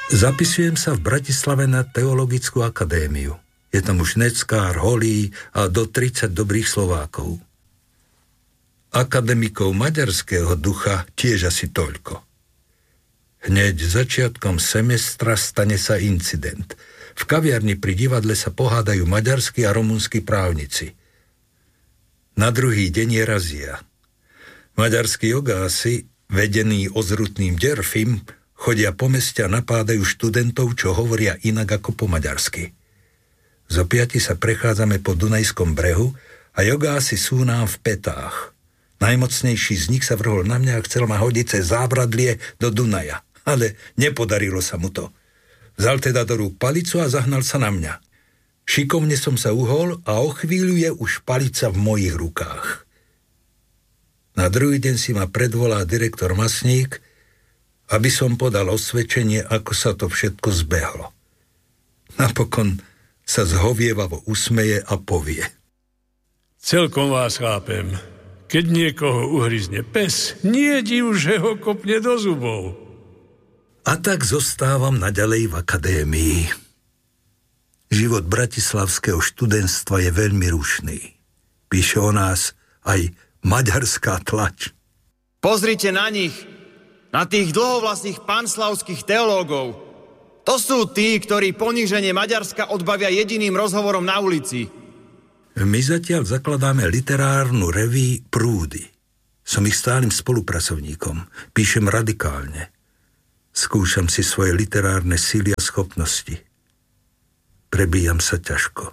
Zapisujem sa v Bratislave na Teologickú akadémiu. Je tam už Neckár, Holý a do 30 dobrých Slovákov. Akademikov maďarského ducha tiež asi toľko. Hneď začiatkom semestra stane sa incident. V kaviarni pri divadle sa pohádajú maďarskí a rumunskí právnici. Na druhý deň je razia. Maďarskí jogási, vedení ozrutným Derfim, chodia po meste a napádajú študentov, čo hovoria inak ako po maďarsky. Zo 5 sa prechádzame po Dunajskom brehu a jogási sú nám v petách. Najmocnejší z nich sa vrhol na mňa a chcel ma hodiť cez zábradlie do Dunaja. Ale nepodarilo sa mu to. Vzal teda do rúk palicu a zahnal sa na mňa. Šikovne som sa uhol a o chvíľu je už palica v mojich rukách. Na druhý deň si ma predvolá direktor Masník, aby som podal osvedčenie, ako sa to všetko zbehlo. Napokon sa zhovievavo usmeje a povie: Celkom vás chápem. Keď niekoho uhryzne pes, nie div, že ho kopne do zubov. A tak zostávam naďalej v akadémii. Život bratislavského študentstva je veľmi rušný. Píše o nás aj maďarská tlač. Pozrite na nich, na tých dlhovlasných panslavských teológov. To sú tí, ktorí poníženie Maďarska odbavia jediným rozhovorom na ulici. My zatiaľ zakladáme literárnu reví Prúdy. Som ich stálym spolupracovníkom. Píšem radikálne. Skúšam si svoje literárne síly a schopnosti. Prebíjam sa ťažko.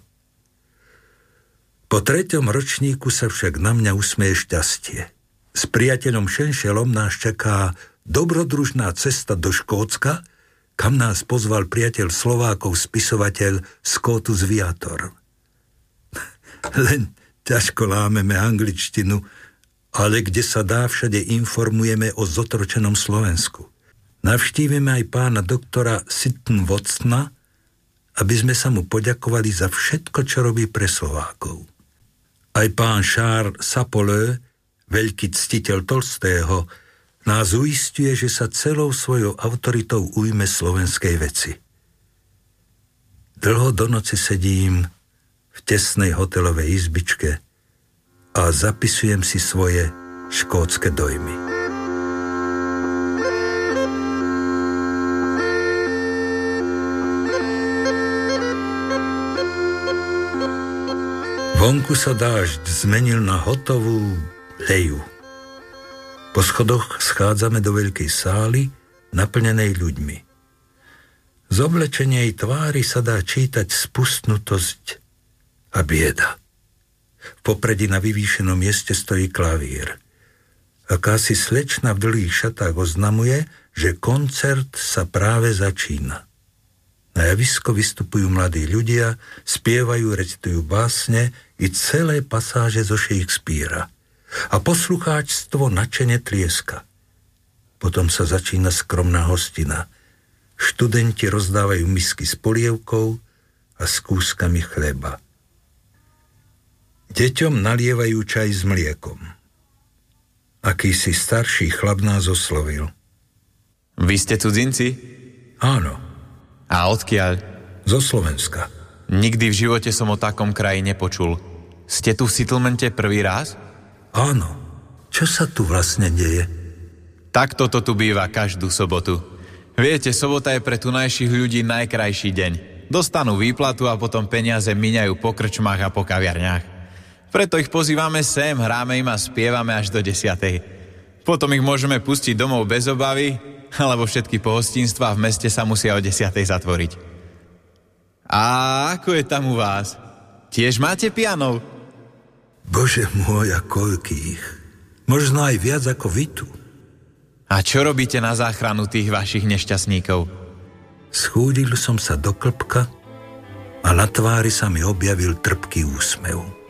Po 3. ročníku sa však na mňa usmeje šťastie. S priateľom Šenšelom nás čaká dobrodružná cesta do Škótska, kam nás pozval priateľ Slovákov, spisovateľ Scotus Viator. Len ťažko lámeme angličtinu, ale kde sa dá, všade informujeme o zotročenom Slovensku. Navštívime aj pána doktora Sitten Watsona, aby sme sa mu poďakovali za všetko, čo robí pre Slovákov. Aj pán Charles Sapoleux, veľký ctiteľ Tolstého, nás uisťuje, že sa celou svojou autoritou ujme slovenskej veci. Dlho do noci sedím v tesnej hotelovej izbičke a zapisujem si svoje škótske dojmy. Vonku sa dážď zmenil na hotovú leju. Po schodoch schádzame do veľkej sály, naplnenej ľuďmi. Z oblečenej tvári sa dá čítať spustnutosť a bieda. V popredí na vyvýšenom mieste stojí klavír. Akási slečna v dlhých šatách oznamuje, že koncert sa práve začína. Na javisko vystupujú mladí ľudia, spievajú, recitujú básne i celé pasáže zo Shakespearea. A poslucháčstvo nadšene tlieska. Potom sa začína skromná hostina. Študenti rozdávajú misky s polievkou a s kúskami chleba. Deťom nalievajú čaj s mliekom. Akýsi starší chlap nás oslovil. Vy ste cudzinci? Áno. A odkiaľ? Zo Slovenska. Nikdy v živote som o takom kraji nepočul. Ste tu v Settlemente prvý raz? Áno. Čo sa tu vlastne deje? Tak toto tu býva každú sobotu. Viete, sobota je pre tunajších ľudí najkrajší deň. Dostanú výplatu a potom peniaze míňajú po krčmách a po kaviarniach. Preto ich pozývame sem, hráme im a spievame až do 10:00. Potom ich môžeme pustiť domov bez obavy, alebo všetky pohostinstvá v meste sa musia o 10:00 zatvoriť. A ako je tam u vás? Tiež máte pianov? Bože môj, a koľkých. Možno aj viac ako vy tu. A čo robíte na záchranu tých vašich nešťastníkov? Schúdil som sa do klbka a na tvári sa mi objavil trpký úsmev.